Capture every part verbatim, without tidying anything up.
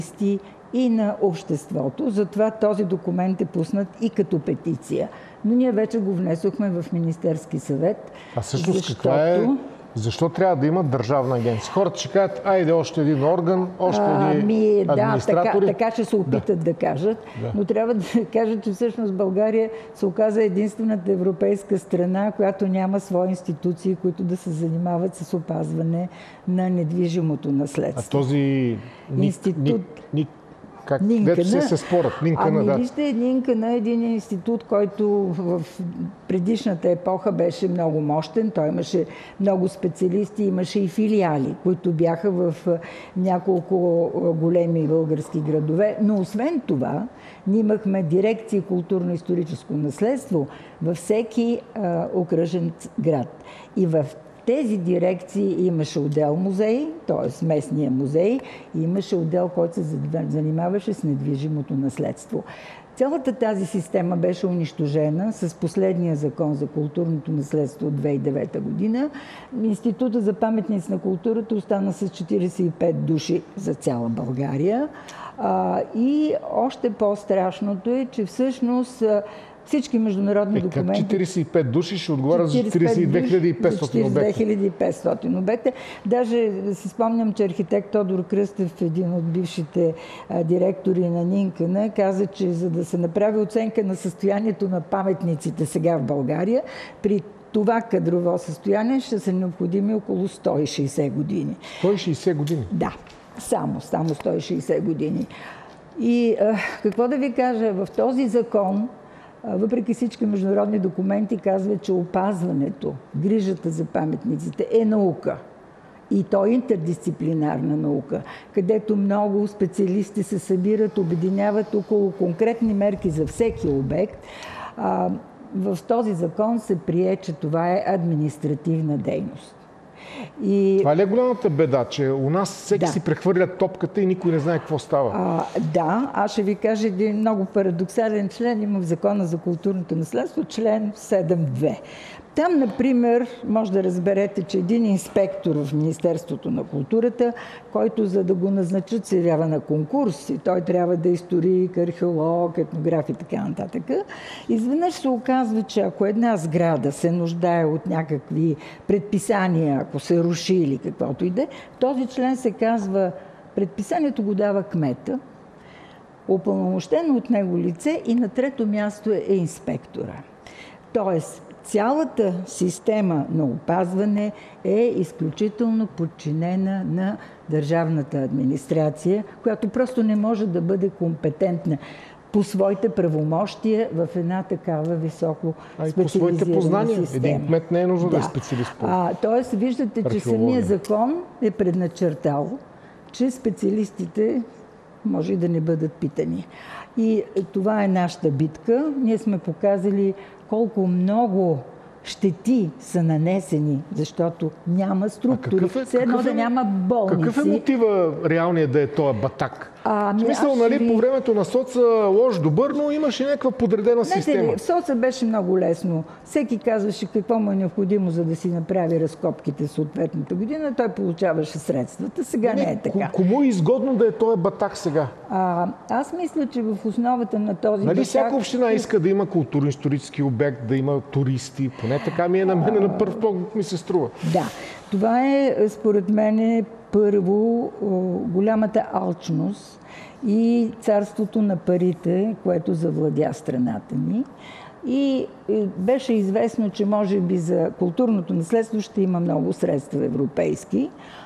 и на обществото. Затова този документ е пуснат и като петиция. Но ние вече го внесохме в Министерски съвет. А всъщност защото... каква е... Защо трябва да има държавна агенция? Хората ще кажат, айде още един орган, още един ами, администратори. Да, така, така ще се опитат да, да кажат. Да. Но трябва да кажат, че всъщност България се оказа единствената европейска страна, която няма свои институции, които да се занимават с опазване на недвижимото наследство. А този институт... Ник, ник, как вече се се спорят? Нинкана, ами да. вижте, Нинкана е един институт, който в предишната епоха беше много мощен. Той имаше много специалисти, имаше и филиали, които бяха в няколко големи български градове. Но освен това, ние имахме дирекции културно-историческо наследство във всеки а, окръжен град. И в тези дирекции имаше отдел музей, т.е. местния музей, и имаше отдел, който се занимаваше с недвижимото наследство. Цялата тази система беше унищожена с последния закон за културното наследство от две хиляди и девета година. Института за паметници на културата остана с четиридесет и пет души за цяла България. А, и още по-страшното е, че всъщност всички международни е, документи... четиридесет и пет души ще отговарят за четиридесет и две хиляди и петстотин обекта. четиридесет и две хиляди и петстотин обекта. Даже си спомням, че архитект Тодор Кръстев, един от бившите а, директори на Нинкана, каза, че за да се направи оценка на състоянието на паметниците сега в България, при това кадрово състояние ще са необходими около сто и шейсет години. сто и шейсет години? Да, само, само сто и шейсет години. И а, какво да ви кажа, в този закон, въпреки всички международни документи, казва, че опазването, грижата за паметниците е наука. И то е интердисциплинарна наука, където много специалисти се събират, обединяват около конкретни мерки за всеки обект. В този закон се прие, че това е административна дейност. И... Това ли е голямата беда, че у нас всеки да. си прехвърля топката и никой не знае какво става? А, да, аз ще ви кажа един много парадоксален член. Има в Закона за културното наследство, член седем две. Там, например, може да разберете, че един инспектор в Министерството на културата, който за да го назначат се явява на конкурс, и той трябва да е историк, археолог, етнограф и така нататък, изведнъж се оказва, че ако една сграда се нуждае от някакви предписания, ако се руши или каквото и да, този член се казва, предписанието го дава кмета, упълномощено от него лице, и на трето място е инспектора. Тоест, цялата система на опазване е изключително подчинена на държавната администрация, която просто не може да бъде компетентна по своите правомощия в една такава високо специализирана система. А и по своите познания. Един кмет не е нужно да, да е специалист по а, Тоест, виждате, че самия закон е предначертал, че специалистите може и да не бъдат питани. И това е нашата битка. Ние сме показали колко много щети са нанесени, защото няма структури. Е, Все едно да няма болници. Какъв е мотива реалният да е този батак? А, в смисъл, нали, ви... по времето на соца лош добър, но имаше някаква подредена Знаете система. Ли, в соца беше много лесно. Всеки казваше какво му е необходимо, за да си направи разкопките съответната година. Той получаваше средствата. Сега не, не е така. Кому е изгодно да е този батак сега? А, аз мисля, че в основата на този нали, батак... всяка община иска да има културно-исторически обект, да има туристи. Поне така ми е на мен, на първ поглед ми се струва. Да. Това е, според мен, първо голямата алчност и царството на парите, което завладя страната ни. И беше известно, че може би за културното наследство ще има много средства европейски.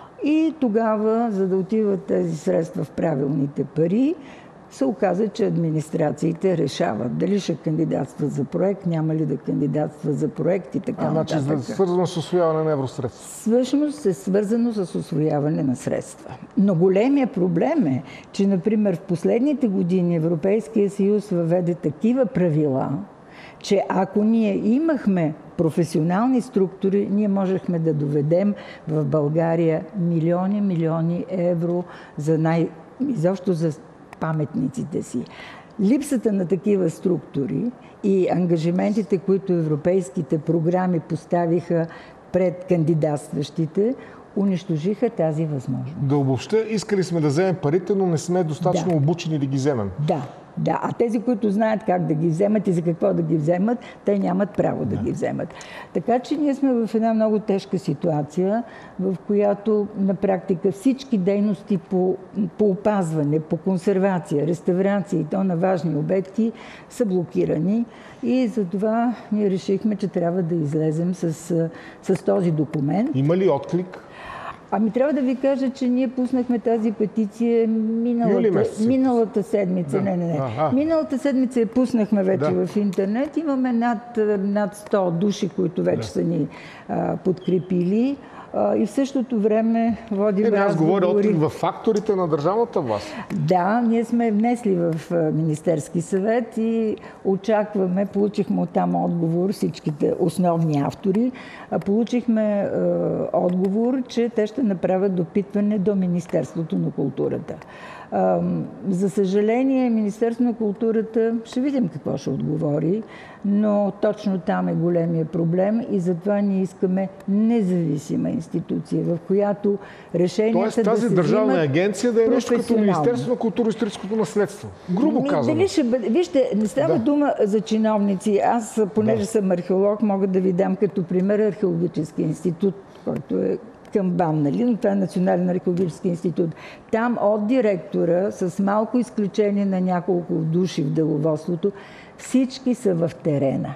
И тогава, за да отиват тези средства в правилните пари, се оказа, че администрациите решават дали ще кандидатстват за проект, няма ли да кандидатстват за проект и така нататък. Значи свързано с усвояване на евросредства? Всъщност е свързано с усвояване на средства. Но големия проблем е, че, например, в последните години Европейския съюз въведе такива правила, че ако ние имахме професионални структури, ние можехме да доведем в България милиони, милиони евро за най... изобщо за паметниците си. Липсата на такива структури и ангажиментите, които европейските програми поставиха пред кандидатстващите, унищожиха тази възможност. Да обобща, искали сме да вземем парите, но не сме достатъчно Да. обучени да ги вземем. Да, да. А тези, които знаят как да ги вземат и за какво да ги вземат, те нямат право да, да ги вземат. Така че ние сме в една много тежка ситуация, в която на практика всички дейности по, по опазване, по консервация, реставрация и то на важни обекти са блокирани. И затова ние решихме, че трябва да излезем с, с този документ. Има ли отклик? Ами трябва да ви кажа, че ние пуснахме тази петиция миналата, миналата седмица. Да. Не, не, не. А-а. Миналата седмица я пуснахме вече да. в интернет. Имаме над, над сто души, които вече да. са ни а, подкрепили. А, и в същото време водим разговори. Аз говоря отклик в факторите на държавната власт. Да, ние сме внесли в Министерски съвет и очакваме, получихме оттам отговор, всичките основни автори, получихме е, отговор, че те ще направят допитване до Министерството на културата. Е, за съжаление, Министерството на културата, ще видим какво ще отговори, но точно там е големия проблем и затова ние искаме независима институция, в която решенията Тоест, тази да се държавна агенция да е нещо като Министерство на културно-историческото наследство. Грубо Ми, казано. Дали ще бъде... Вижте, не става да. дума за чиновници. Аз, понеже да. съм археолог, мога да ви дам като пример археологически институт, който е към БАН, нали? Но това е Национален археологически институт. Там от директора, с малко изключение на няколко души в деловодството, всички са в терена.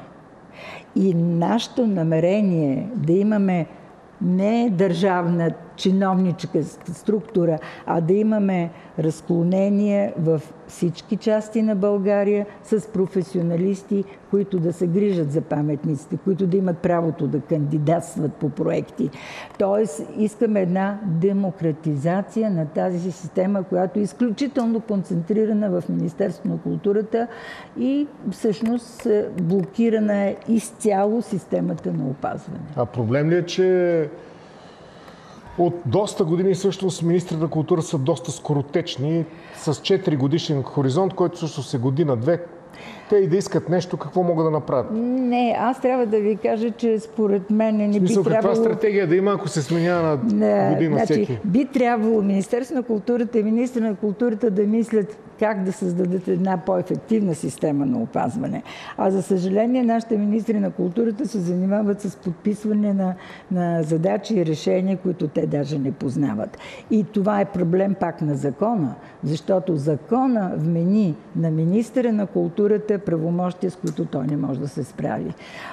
И нашето намерение да имаме не държавна чиновническа структура, а да имаме разклонение в всички части на България с професионалисти, които да се грижат за паметниците, които да имат правото да кандидатстват по проекти. Тоест, искаме една демократизация на тази система, която е изключително концентрирана в Министерството на културата и всъщност блокирана е изцяло системата на опазване. А проблем ли е, че от доста години всъщност министри на култура са доста скоротечни, с четири годишен хоризонт, който всъщност е година-две. Те и да искат нещо, какво могат да направят? Не, аз трябва да ви кажа, че според мен не би смисъл, трябвало... Каква стратегия да има, ако се сменява на не, година значи, всеки? Би трябвало Министерство на културата и министър на културата да мислят как да създадат една по-ефективна система на опазване. А за съжаление, нашите министри на културата се занимават с подписване на, на задачи и решения, които те даже не познават. И това е проблем пак на закона, защото закона вмени на министъра на културата правомощия, с които той не може да се справи.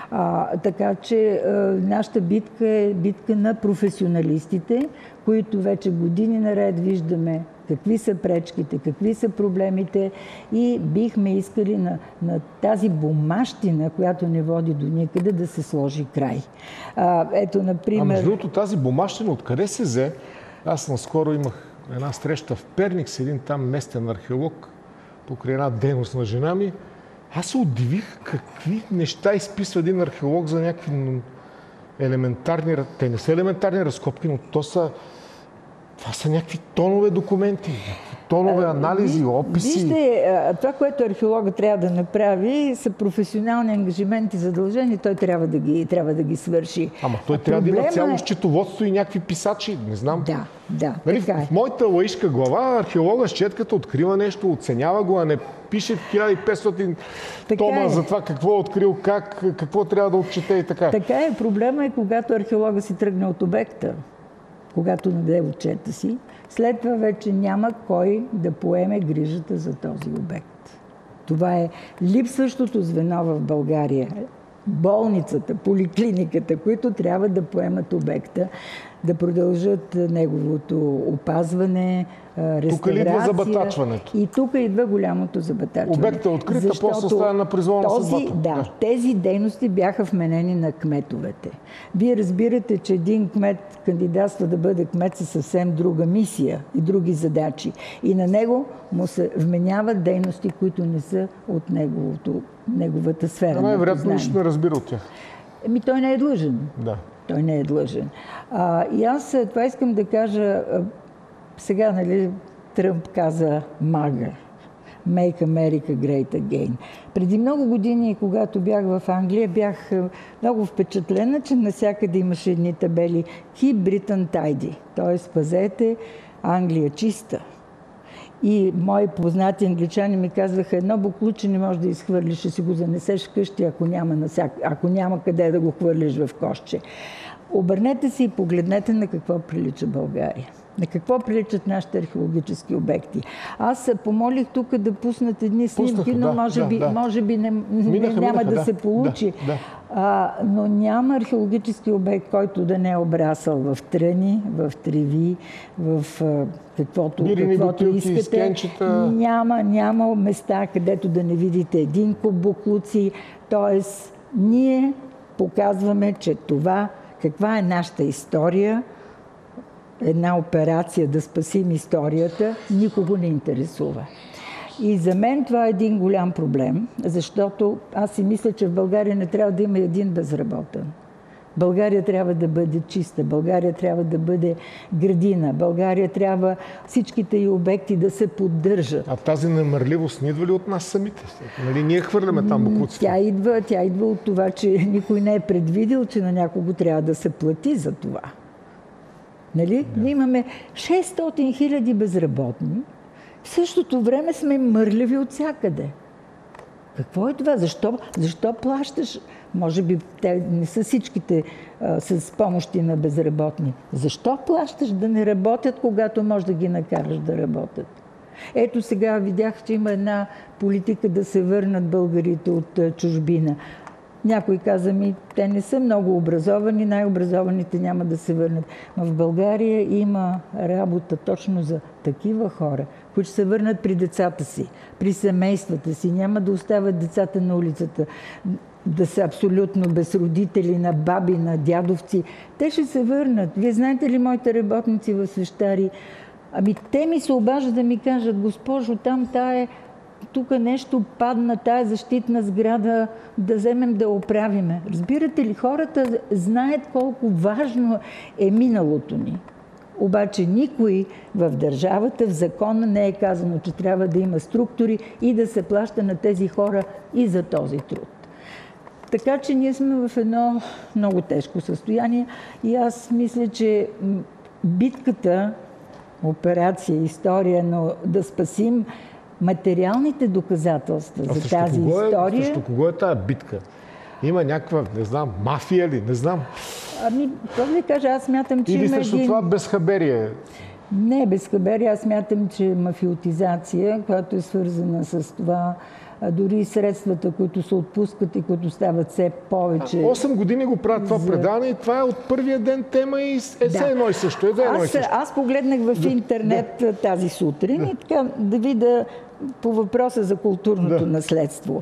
А, така че а, нашата битка е битка на професионалистите, които вече години наред виждаме какви са пречките, какви са проблемите и бихме искали на, на тази бумащина, която не води до никъде, да се сложи край. А, ето, например... А между другото, тази бумащина откъде се взе? Аз наскоро имах една среща в Перник с един там местен археолог покрай една дейност на жена ми. Аз се удивих какви неща изписва един археолог за някакви елементарни... Те не са елементарни разкопки, но то са... Това са някакви тонове документи, тонове анализи, описи. Вижте, това, което археологът трябва да направи, са професионални ангажименти, задължения, той трябва да ги, трябва да ги свърши. Ама той а трябва да има цяло е... счетоводство и някакви писачи, не знам. Да, да, нали, така е. В моята лаишка глава археолога с четката открива нещо, оценява го, а не пише хиляда и петстотин тома е. за това какво е открил, как, какво трябва да отчете и така. Така е. Проблема е, когато археолога си тръгне от обекта, когато наде отчета си, след това вече няма кой да поеме грижата за този обект. Това е липсващото звено в България. Болницата, поликлиниката, които трябва да поемат обекта, да продължат неговото опазване, реставрация. Тук ли идва забатачването? И тук идва голямото забатачване. Обектът е открит, а после остава на произволна съдбата. Да, да, тези дейности бяха вменени на кметовете. Вие разбирате, че един кмет кандидатства да бъде кмет със съвсем друга мисия и други задачи. И на него му се вменяват дейности, които не са от неговото, неговата сфера. Ама вероятно нищо не разбира от тях. Еми той не е длъжен. Да. Той не е длъжен. А, и аз това искам да кажа, а, сега, нали, Тръмп каза мага. Make America Great Again. Преди много години, когато бях в Англия, бях много впечатлена, че навсякъде имаше едни табели Keep Britain Tidy, т.е. пазете Англия чиста. И мои познати англичани ми казваха, едно буклуче не можеш да изхвърлиш, ще си го занесеш вкъщи, ако няма, насяк... ако няма къде да го хвърлиш в кошче. Обърнете се и погледнете на какво прилича България. На какво приличат нашите археологически обекти. Аз се помолих тук да пуснат едни снимки, Пуснаха, но може, да, би, да. може би не, минаха, не, няма минаха, да, да се получи. Да, да. А, но няма археологически обект, който да не е обрасъл в тръни, в треви, в а, каквото, каквото искате. Няма, няма места, където да не видите един куп буклуци. Тоест, ние показваме, че това, каква е нашата история, една операция да спасим историята, никого не интересува. И за мен това е един голям проблем, защото аз си мисля, че в България не трябва да има един безработен. България трябва да бъде чиста, България трябва да бъде градина, България трябва всичките и обекти да се поддържат. А тази намърливост не идва ли от нас самите? Нали, ние хвърляме там буклуците? Тя идва, тя идва от това, че никой не е предвидил, че на някого трябва да се плати за това. Нали? Да. Ние имаме шестстотин хиляди безработни. В същото време сме мърляви от всякъде. Какво е това? Защо, защо плащаш? Може би те не са всичките а, с помощи на безработни. Защо плащаш да не работят, когато можеш да ги накараш да работят? Ето сега видях, че има една политика да се върнат българите от а, чужбина. Някой каза ми, те не са много образовани, най-образованите няма да се върнат. Но в България има работа точно за такива хора, които се върнат при децата си, при семействата си, няма да оставят децата на улицата, да са абсолютно без родители, на баби, на дядовци. Те ще се върнат. Вие знаете ли моите работници в Свещари? Ами те ми се обаждат да ми кажат, госпожо, там тая тук нещо падна, тая защитна сграда, да вземем да оправиме. Разбирате ли, хората знаят колко важно е миналото ни. Обаче никой в държавата, в закона не е казано, че трябва да има структури и да се плаща на тези хора и за този труд. Така че ние сме в едно много тежко състояние и аз мисля, че битката, операция, история, но да спасим материалните доказателства а за тази кого е, история... Срещу кого е тази битка? Има някаква, не знам, мафия ли? Не знам. Ами, какво да кажа, аз смятам, че Или има срещу един... това безхаберие? Не, безхаберие. Аз смятам, че мафиотизация, която е свързана с това, а дори средствата, които се отпускат и които стават все повече... Осем години го правят това за... предаване и това е от първия ден тема и е да. едно и също. Е едно и също. Аз погледнах в да. интернет да. тази сутрин да. и така да видя по въпроса за културното да. наследство.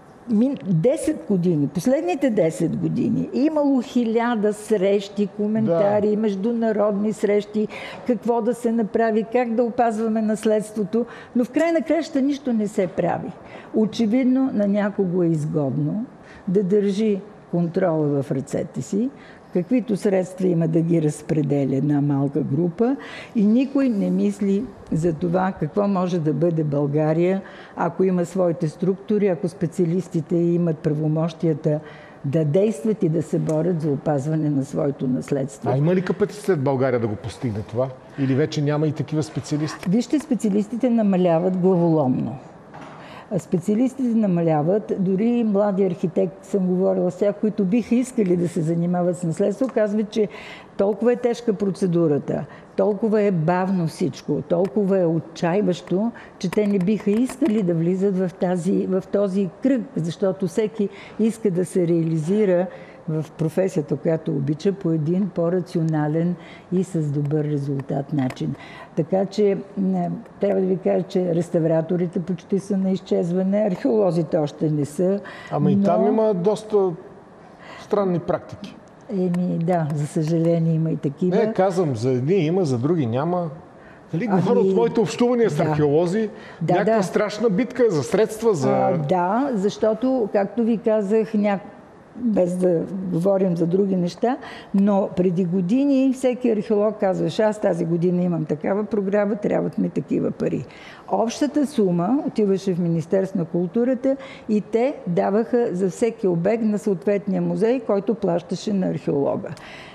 десет години, последните десет години е имало хиляда срещи, коментари, да. международни срещи, какво да се направи, как да опазваме наследството, но в край на краща нищо не се прави. Очевидно на някого е изгодно да държи контрола в ръцете си, каквито средства има да ги разпределя една малка група и никой не мисли за това какво може да бъде България, ако има своите структури, ако специалистите имат правомощията да действат и да се борят за опазване на своето наследство. А има ли капацитет България да го постигне това? Или вече няма и такива специалисти? Вижте, специалистите намаляват главоломно. Специалистите намаляват, дори млади архитекти, съм говорила сега, които биха искали да се занимават с наследство, казват, че толкова е тежка процедурата, толкова е бавно всичко, толкова е отчайващо, че те не биха искали да влизат в, тази, в този кръг, защото всеки иска да се реализира в професията, която обича, по един по-рационален и с добър резултат начин. Така че не, трябва да ви кажа, че реставраторите почти са на изчезване, археолозите още не са. Ама и но... там има доста странни практики. Еми, да, за съжаление има и такива. Не, казвам, за едни има, за други няма. Нали, говоря ами... от моите общувания с да. археолози, да, някаква да. страшна битка за средства, за... А, да, защото, както ви казах, ня... без да говорим за други неща, но преди години всеки археолог казваше: аз тази година имам такава програма, трябват ми такива пари. Общата сума отиваше в Министерство на културата и те даваха за всеки обект на съответния музей, който плащаше на археолога.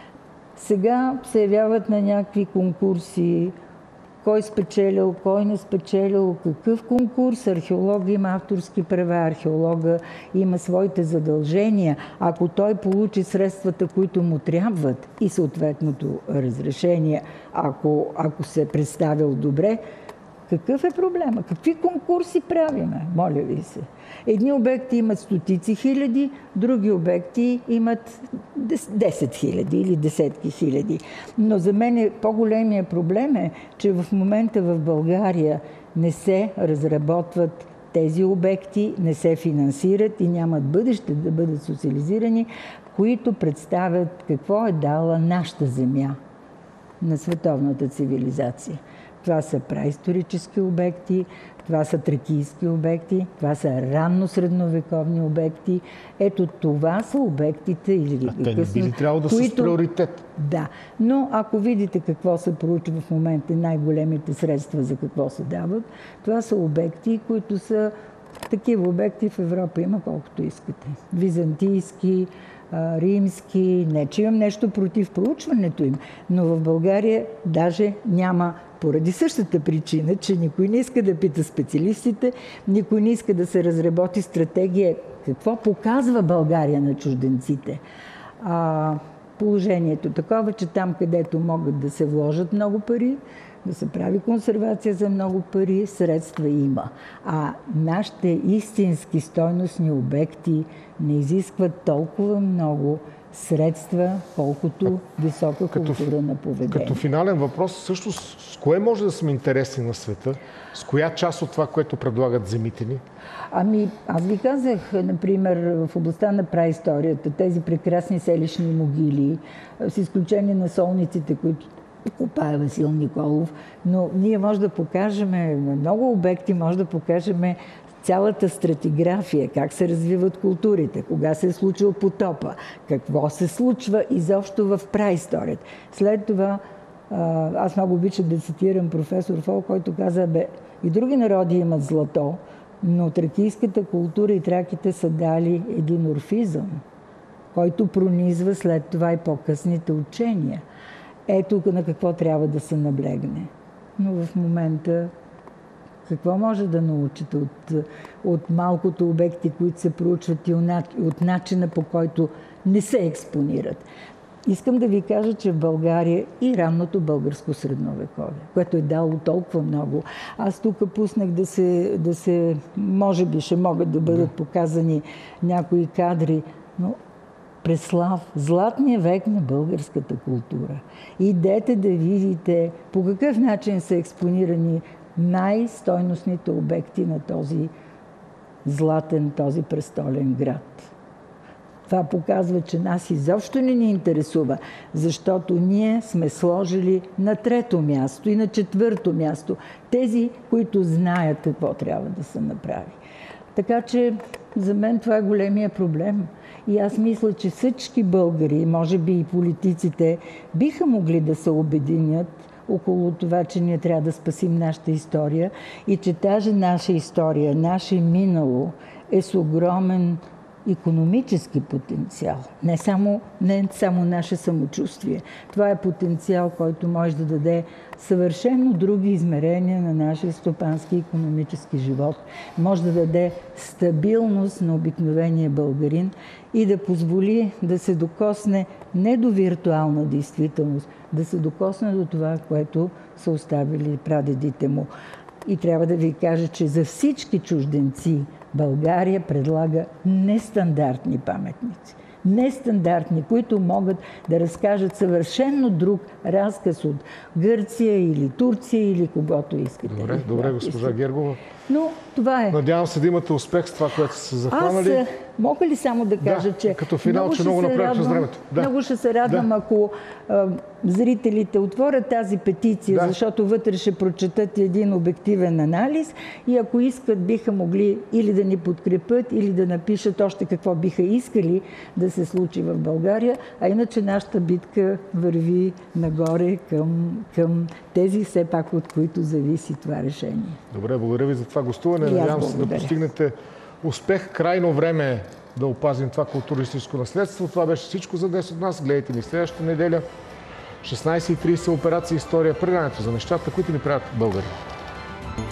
Сега се явяват на някакви конкурси, кой спечелил, кой не спечелил, какъв конкурс. Археолога има авторски права, археолога има своите задължения. Ако той получи средствата, които му трябват и съответното разрешение, ако, ако се е представил добре, какъв е проблема? Какви конкурси правиме? Моля ви се. Едни обекти имат стотици хиляди, други обекти имат десет хиляди или десетки хиляди. Но за мен по-големия проблем е, че в момента в България не се разработват тези обекти, не се финансират и нямат бъдеще да бъдат социализирани, които представят какво е дала нашата земя на световната цивилизация. Това са праисторически обекти, това са тракийски обекти, това са ранно средновековни обекти. Ето това са обектите или а те не би ли трябвало да които... са с приоритет? Да, но ако видите какво се проучва в момента, най-големите средства за какво се дават, това са обекти, които са такива обекти в Европа има колкото искате. Византийски, римски, не че имам нещо против проучването им, но в България даже няма, поради същата причина, че никой не иска да пита специалистите, никой не иска да се разработи стратегия какво показва България на чужденците. А, положението такова, че там, където могат да се вложат много пари, да се прави консервация за много пари, средства има. А нашите истински стойностни обекти не изискват толкова много средства, колкото висока култура като, на поведение. Като финален въпрос, също с кое може да сме интересни на света? С коя част от това, което предлагат земите ни? Ами, аз ви казах, например, в областта на праисторията, тези прекрасни селищни могили, с изключение на солниците, които копае Васил Николов, но ние може да покажем на много обекти, може да покажем цялата стратиграфия, как се развиват културите, кога се е случил потопа, какво се случва изобщо в праисторията. След това аз много обичам да цитирам професор Фол, който каза: бе, и други народи имат злато, но тракийската култура и траките са дали един орфизъм, който пронизва след това и по-късните учения. Ето на какво трябва да се наблегне. Но в момента какво може да научите от, от малкото обекти, които се проучват и от начина, по който не се експонират? Искам да ви кажа, че в България и ранното българско средновековие, което е дало толкова много. Аз тук пуснах да се, да се, може би ще могат да бъдат показани някои кадри, но Преслав, златния век на българската култура. Идете да видите по какъв начин са експонирани най-стойностните обекти на този златен, този престолен град. Това показва, че нас изобщо не ни интересува, защото ние сме сложили на трето място и на четвърто място тези, които знаят какво трябва да се направи. Така че за мен това е големия проблем. И аз мисля, че всички българи, може би и политиците, биха могли да се обединят около това, че ние трябва да спасим нашата история и че тази наша история, наше минало е с огромен икономически потенциал. Не само, не само наше самочувствие. Това е потенциал, който може да даде съвършено други измерения на нашия стопански и икономически живот. Може да даде стабилност на обикновения българин и да позволи да се докосне не до виртуална действителност, да се докосне до това, което са оставили прадедите му. И трябва да ви кажа, че за всички чужденци България предлага нестандартни паметници. Нестандартни, които могат да разкажат съвършенно друг разказ от Гърция или Турция или когото искате. Добре, добре, госпожа Гергова. Но това е. Надявам се да имате успех с това, което сте се захванали. Аз Мога ли само да кажа, да, че като финал, много че ще много се направиш радвам, здравето. Да. много ще се радвам, Да. ако а, зрителите отворят тази петиция, Да. защото вътре ще прочетат един обективен анализ и ако искат, биха могли или да ни подкрепят, или да напишат още какво биха искали да се случи в България, а иначе нашата битка върви нагоре към, към тези все пак, от които зависи това решение. Добре, благодаря ви за това гостуване. И аз Надявам се да благодаря. постигнете успех. Крайно време е да опазим това културно-историческо наследство. Това беше всичко за днес от нас. Гледайте ни следващата неделя. шестнайсет и трийсет операция История. Предаването за нещата, които ни правят българи.